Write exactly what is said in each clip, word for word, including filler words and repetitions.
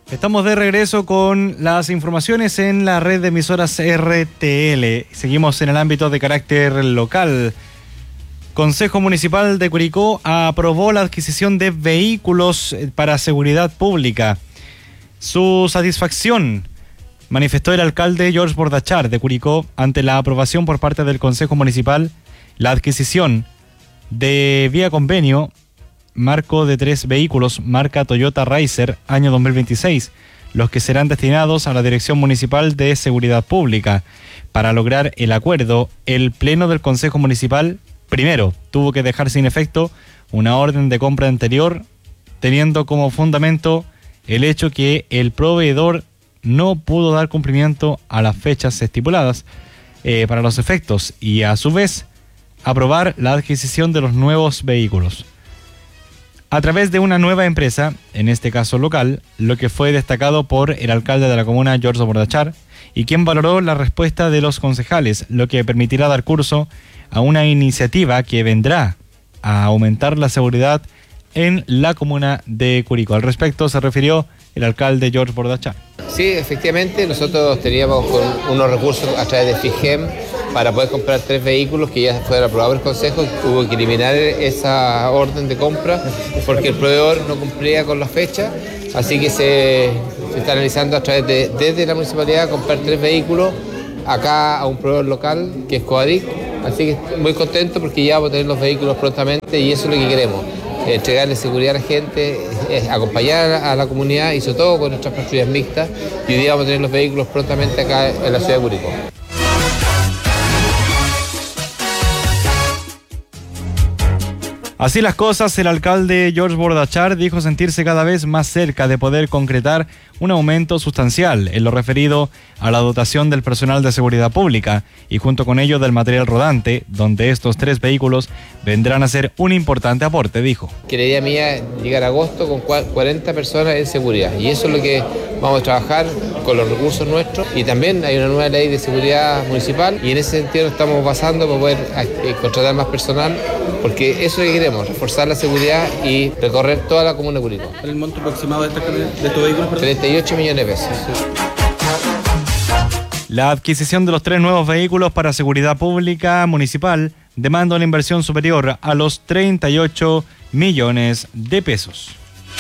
Estamos de regreso con las informaciones en la red de emisoras R T L. Seguimos en el ámbito de carácter local. Consejo Municipal de Curicó aprobó la adquisición de vehículos para seguridad pública. Su satisfacción manifestó el alcalde George Bordachar de Curicó ante la aprobación por parte del Consejo Municipal, la adquisición de vía convenio marco de tres vehículos marca Toyota Racer año dos mil veintiséis, los que serán destinados a la Dirección Municipal de Seguridad Pública. Para lograr el acuerdo, el Pleno del Consejo Municipal primero tuvo que dejar sin efecto una orden de compra anterior, teniendo como fundamento el hecho que el proveedor no pudo dar cumplimiento a las fechas estipuladas eh, para los efectos y a su vez aprobar la adquisición de los nuevos vehículos a través de una nueva empresa, en este caso local, lo que fue destacado por el alcalde de la comuna, George Bordachar, y quien valoró la respuesta de los concejales, lo que permitirá dar curso a una iniciativa que vendrá a aumentar la seguridad en la comuna de Curicó. Al respecto se refirió el alcalde George Bordachar. Sí, efectivamente, nosotros teníamos con unos recursos a través de FIGEM para poder comprar tres vehículos que ya fueron aprobados por el Consejo. Tuvo que eliminar esa orden de compra porque el proveedor no cumplía con la fecha, así que se, se está analizando a través de desde la municipalidad comprar tres vehículos acá a un proveedor local que es Coadic, así que muy contento porque ya vamos a tener los vehículos prontamente y eso es lo que queremos. Entregarle seguridad a la gente, acompañar a la comunidad y sobre todo con nuestras patrullas mixtas, y hoy día vamos a tener los vehículos prontamente acá en la ciudad de Curicó. Así las cosas, el alcalde George Bordachar dijo sentirse cada vez más cerca de poder concretar un aumento sustancial en lo referido a la dotación del personal de seguridad pública y junto con ello del material rodante, donde estos tres vehículos vendrán a ser un importante aporte, dijo. Que la idea mía es llegar a agosto con cuarenta personas en seguridad y eso es lo que vamos a trabajar con los recursos nuestros, y también hay una nueva ley de seguridad municipal y en ese sentido nos estamos basando para poder eh, contratar más personal, porque eso es lo que queremos, reforzar la seguridad y recorrer toda la comuna de Curicó. ¿El monto aproximado de, esta, de estos vehículos? treinta y ocho millones de pesos. La adquisición de los tres nuevos vehículos para seguridad pública municipal demanda una inversión superior a los treinta y ocho millones de pesos.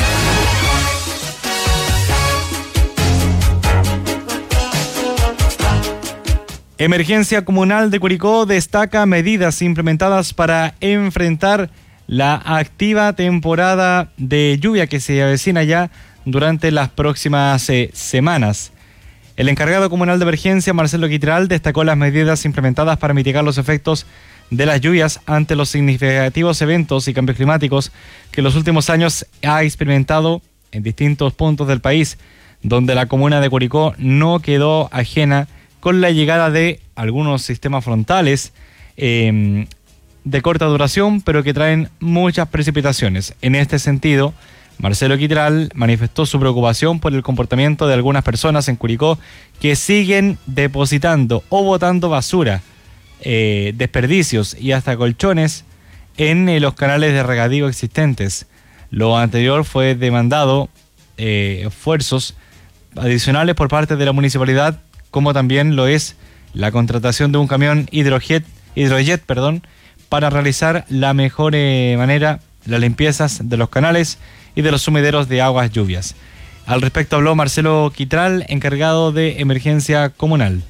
Emergencia Comunal de Curicó destaca medidas implementadas para enfrentar la activa temporada de lluvia que se avecina ya durante las próximas eh, semanas. El encargado comunal de emergencia, Marcelo Quitral, destacó las medidas implementadas para mitigar los efectos de las lluvias ante los significativos eventos y cambios climáticos que en los últimos años ha experimentado en distintos puntos del país, donde la comuna de Curicó no quedó ajena con la llegada de algunos sistemas frontales eh, de corta duración, pero que traen muchas precipitaciones. En este sentido, Marcelo Quitral manifestó su preocupación por el comportamiento de algunas personas en Curicó que siguen depositando o botando basura, eh, desperdicios y hasta colchones en eh, los canales de regadío existentes. Lo anterior fue demandado eh, esfuerzos adicionales por parte de la municipalidad, como también lo es la contratación de un camión hidrojet, hidrojet perdón, para realizar la mejor eh, manera las limpiezas de los canales y de los sumideros de aguas lluvias. Al respecto habló Marcelo Quitral, encargado de emergencia comunal.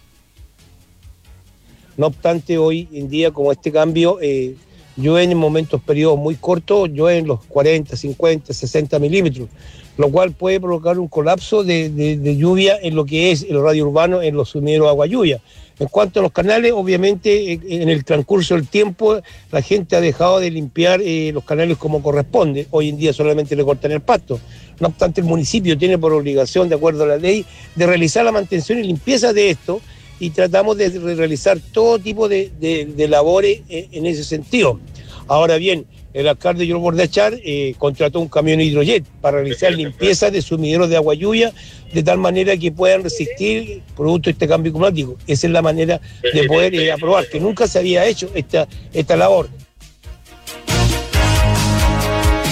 No obstante, hoy en día, como este cambio, eh, llueven en momentos, periodos muy cortos, llueven los cuarenta, cincuenta, sesenta milímetros, lo cual puede provocar un colapso de, de, de lluvia en lo que es el radio urbano, en los sumideros de agua lluvia. En cuanto a los canales, obviamente en el transcurso del tiempo la gente ha dejado de limpiar eh, los canales como corresponde. Hoy en día solamente le cortan el pasto. No obstante, el municipio tiene por obligación, de acuerdo a la ley, de realizar la mantención y limpieza de esto, y tratamos de realizar todo tipo de, de, de labores en ese sentido. Ahora bien, el alcalde George Bordachar eh, contrató un camión hidrojet para realizar limpieza de sumideros de agua lluvia, de tal manera que puedan resistir producto de este cambio climático. Esa es la manera de poder eh, aprobar, que nunca se había hecho esta, esta labor.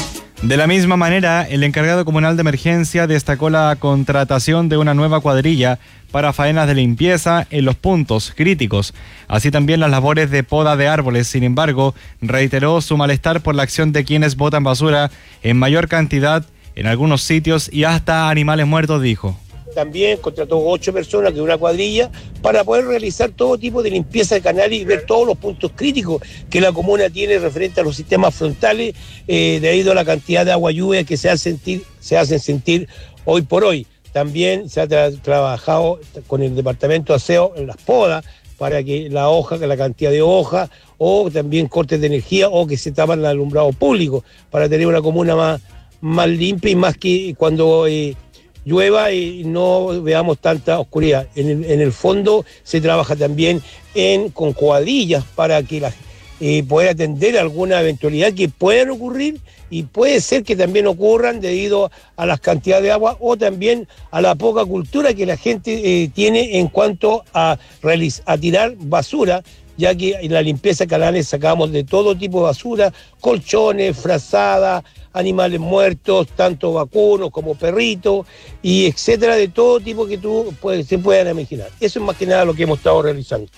De la misma manera, el encargado comunal de emergencia destacó la contratación de una nueva cuadrilla para faenas de limpieza en los puntos críticos, así también las labores de poda de árboles. Sin embargo, reiteró su malestar por la acción de quienes botan basura en mayor cantidad en algunos sitios y hasta animales muertos, dijo. También contrató ocho personas de una cuadrilla para poder realizar todo tipo de limpieza de canales y ver todos los puntos críticos que la comuna tiene referente a los sistemas frontales eh, debido a la cantidad de agua lluvia que se, hace sentir, se hacen sentir hoy por hoy. También se ha tra- trabajado con el departamento de aseo en las podas para que la hoja, que la cantidad de hojas, o también cortes de energía, o que se tapan el alumbrado público para tener una comuna más, más limpia y más que cuando eh, llueva y no veamos tanta oscuridad. En el, en el fondo se trabaja también en, con cuadrillas para que la, eh, poder atender alguna eventualidad que puedan ocurrir, y puede ser que también ocurran debido a las cantidades de agua o también a la poca cultura que la gente eh, tiene en cuanto a, realiz- a tirar basura, ya que en la limpieza de canales sacamos de todo tipo de basura, colchones, frazadas, animales muertos, tanto vacunos como perritos, y etcétera, de todo tipo que tú pues, se puedan imaginar. Eso es más que nada lo que hemos estado realizando.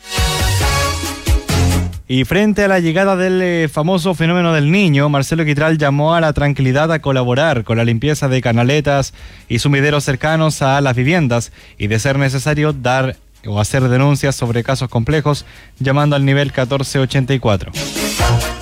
Y frente a la llegada del eh, famoso fenómeno del Niño, Marcelo Quitral llamó a la tranquilidad a colaborar con la limpieza de canaletas y sumideros cercanos a las viviendas, y de ser necesario dar o hacer denuncias sobre casos complejos llamando al nivel catorce ochenta y cuatro.